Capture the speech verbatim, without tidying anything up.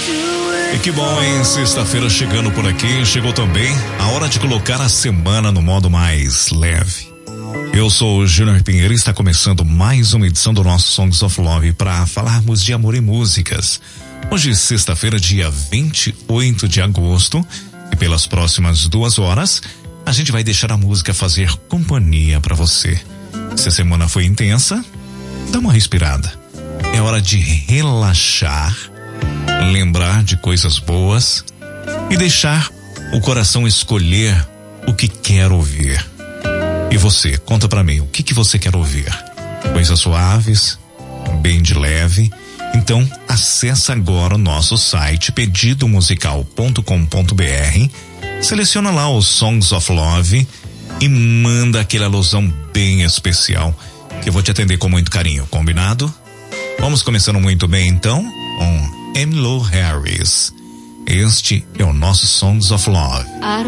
E que bom, hein? Sexta-feira chegando por aqui, chegou também a hora de colocar a semana no modo mais leve. Eu sou o Júnior Pinheiro e está começando mais uma edição do nosso Songs of Love para falarmos de amor e músicas. Hoje, sexta-feira, dia vinte e oito de agosto, e pelas próximas duas horas, a gente vai deixar a música fazer companhia para você. Se a semana foi intensa, dá uma respirada. É hora de relaxar, lembrar de coisas boas e deixar o coração escolher o que quer ouvir. E você, conta pra mim, o que que você quer ouvir? Coisas suaves, bem de leve? Então, acessa agora o nosso site pedido musical ponto com ponto b r, seleciona lá os Songs of Love e manda aquele alusão bem especial que eu vou te atender com muito carinho, combinado? Vamos começando muito bem então com Emmylou Harris. Este é o nosso Songs of Love.